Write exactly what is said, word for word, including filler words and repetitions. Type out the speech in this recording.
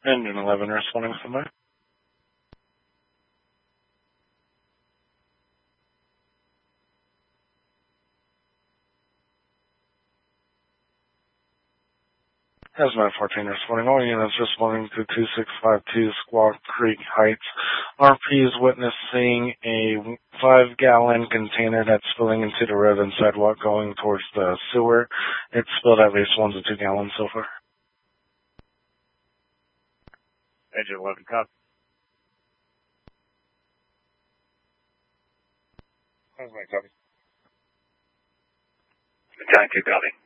Engine eleven responding somewhere. Hazmat fourteen responding. All units responding to two six five two Squaw Creek Heights. R P is witnessing a five-gallon container that's spilling into the road and sidewalk going towards the sewer. It's spilled at least one to two gallons so far. Engine eleven, copy. Hazmat copy. Battalion two, copy.